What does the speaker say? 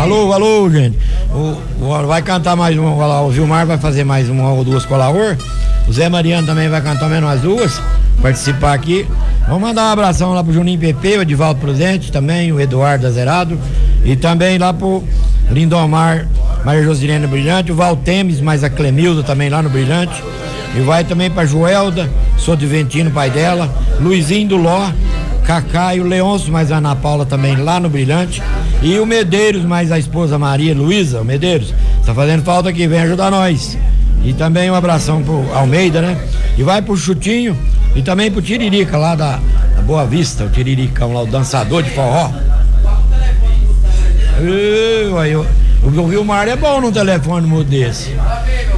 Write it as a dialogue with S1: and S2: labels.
S1: Alô, gente. Vai cantar mais uma, lá, o Vilmar vai fazer mais uma ou duas colaor. O Zé Mariano também vai cantar menos as duas, participar aqui. Vamos mandar um abração lá pro Juninho Pepe, o Edivaldo Prudente também, o Eduardo Azerado. E também lá pro Lindomar, Maria Josilene Brilhante, o Valtemes, mais a Clemilda também lá no Brilhante. E vai também pra Joelda, sou de Ventino, pai dela. Luizinho do Ló, Cacá e o Leôncio, mais a Ana Paula também lá no Brilhante. E o Medeiros, mais a esposa Maria Luísa, o Medeiros, tá fazendo falta aqui, vem ajudar nós. E também um abração pro Almeida, né? E vai pro Chutinho e também pro Tiririca lá da Boa Vista, o Tiriricão lá, o dançador de forró. O Vilmar é bom num telefone mudo desse.